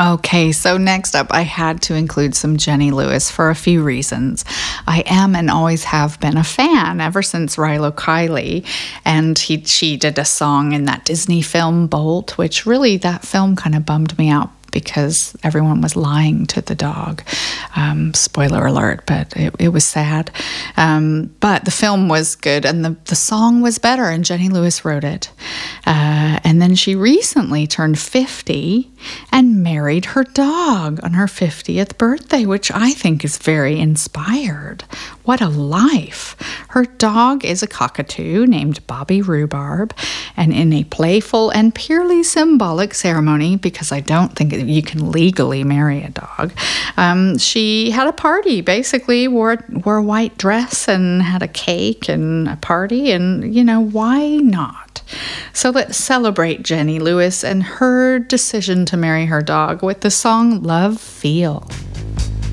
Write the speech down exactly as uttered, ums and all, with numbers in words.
Okay, so next up, I had to include some Jenny Lewis for a few reasons. I am and always have been a fan ever since Rilo Kiley, and he she did a song in that Disney film Bolt, which really, that film kind of bummed me out because everyone was lying to the dog. Um, spoiler alert, but it, it was sad. Um, but the film was good, and the, the song was better, and Jenny Lewis wrote it. Uh, and then she recently turned fifty and married her dog on her fiftieth birthday, which I think is very inspired. What a life. Her dog is a cockatoo named Bobby Rhubarb, and in a playful and purely symbolic ceremony, because I don't think you can legally marry a dog, um, she had a party, basically wore, wore a white dress and had a cake and a party, and, you know, why not? So let's celebrate Jenny Lewis and her decision to marry her dog with the song Love Feel.